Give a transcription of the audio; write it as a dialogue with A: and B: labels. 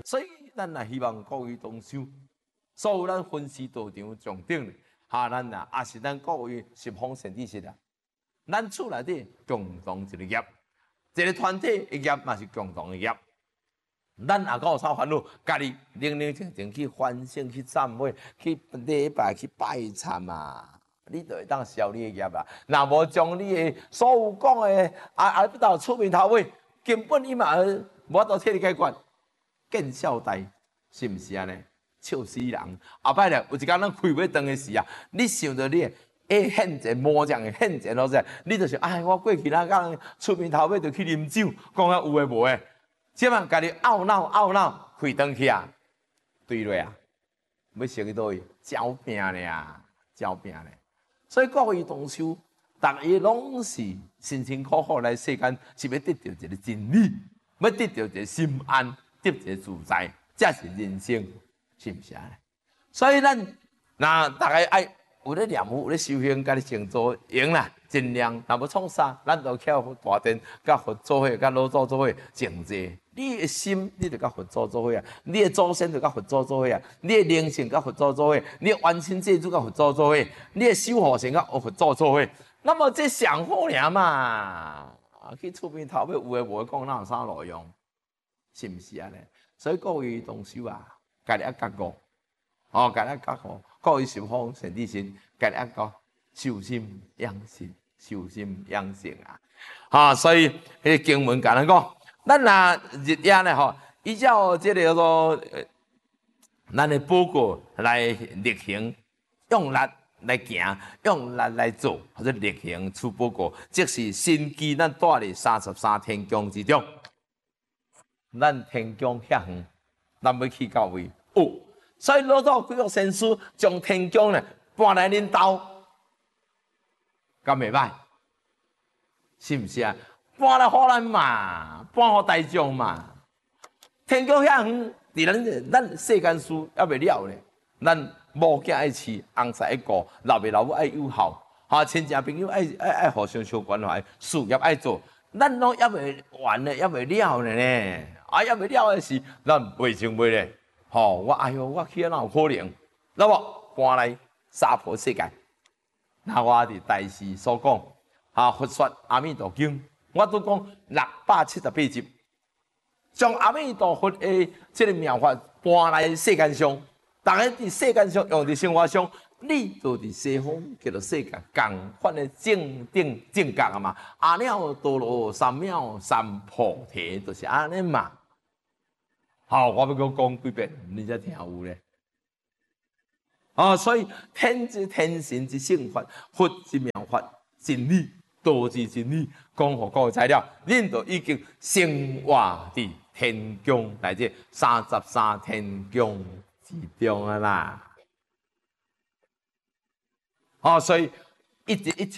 A: 所以咱也希望各位同修，所有咱分析道场上顶咱也是咱各位十方善知识啊，咱厝内底共同一个业，一个团体的业嘛是共同的业。咱也有啥烦恼，家己冷冷静静去反省、去赞美、去礼拜、去拜忏嘛，你就会当消你的业啦。若无将你的所有讲的不到出面头尾，根本伊嘛无法度替你解决。见笑呆，是毋是安尼？笑死人！后摆咧，有一天咱开尾长的时啊，你想着你现前魔将的现前，咯你就想，我过去那个出面头尾就去啉酒，讲有诶无诶。即摆家己懊恼，开转去啊，对落啊，要升去倒位？招病俩，招病咧。所以各位同修，大家拢是辛辛苦苦来世间，是要得到一个真理，要得到一个心安，得一个自在，这是人生，是毋是啊？所以咱若大家爱有咧念佛，有咧修行，家己静坐用啦。尽量，若要创啥，咱就靠大殿，甲佛做伙，甲老祖做伙静坐。你的心，你就甲佛祖做伙啊；你的祖先就甲佛祖做伙啊；你的灵性甲佛祖做伙；你的冤亲债主甲佛祖做伙；你的守护神甲佛祖做伙。那么这上好尔嘛，去出面头尾有诶无诶讲，哪有啥路用？是毋是安尼？所以各位同修啊，家己觉悟，家己觉悟，各位十方善知识，家己觉悟。修心养性，修心养性啊！所以迄经文甲咱讲，咱若日夜咧依照这个叫做咱的报告来力行，用力来行，用力来做，或者力行出报告，即是身机咱带伫33天宫之中。咱天宫遐远，咱要去到位所以老早几个先师将天宫咧搬来恁兜。敢袂歹，是毋是啊？搬来予咱嘛，搬予大众嘛。天宫遐远，伫咱世间事还袂了咧。咱某囝爱饲，翁婿爱顾，老爸老母爱友好，亲戚朋友爱互相相关怀，事业爱做，咱拢还袂完咧，还袂了咧。还袂了的是，咱袂情袂咧。我去哪有可能？那么搬来娑婆世界。那我伫大师所讲，佛说阿弥陀经，我都讲678集，将阿弥陀佛的这个妙法搬来世间上，大家伫世间上用伫生活上，你就伫西方叫做世界共款的正定正觉啊嘛。阿耨多罗三藐三菩提，就是安尼嘛。我要讲几遍，你才听有咧。所以天之天神之圣法，佛之妙法，真理道之真理，讲互各位材料，恁就已经生活伫天宫内底33天宫之中啊啦。所以一切